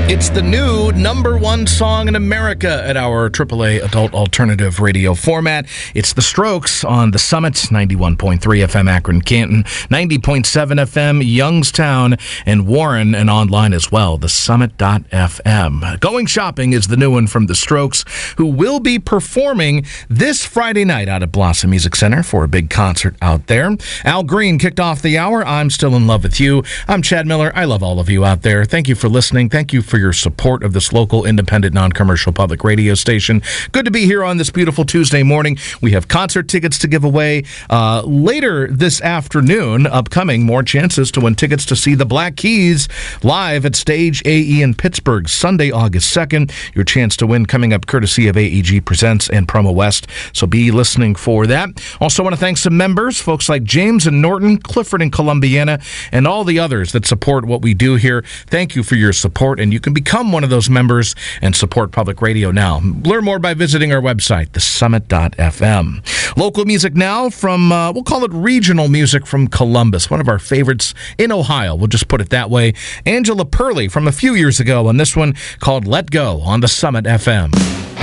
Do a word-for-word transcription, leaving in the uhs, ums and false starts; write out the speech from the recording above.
It's the new number one song in America at our triple A adult alternative radio format. It's The Strokes on The Summit, ninety-one point three F M Akron Canton, ninety point seven F M Youngstown and Warren, and online as well, the summit dot f m. Going Shopping is the new one from The Strokes, who will be performing this Friday night out at Blossom Music Center for a big concert out there. Al Green kicked off the hour. I'm Still in Love with You. I'm Chad Miller. I love all of you out there. Thank you for listening. Thank you for your support of this local, independent, non-commercial public radio station. Good to be here on this beautiful Tuesday morning. We have concert tickets to give away uh, later this afternoon. Upcoming, more chances to win tickets to see the Black Keys live at Stage A E in Pittsburgh, Sunday, August second. Your chance to win coming up courtesy of A E G Presents and Promo West, so be listening for that. Also want to thank some members, folks like James and Norton, Clifford and Columbiana, and all the others that support what we do here. Thank you for your support, and you can become one of those members and support public radio now. Learn more by visiting our website, the summit dot f m. Local music now from, uh, we'll call it regional music from Columbus, one of our favorites in Ohio. We'll just put it that way. Angela Perley from a few years ago on this one called Let Go on the Summit F M.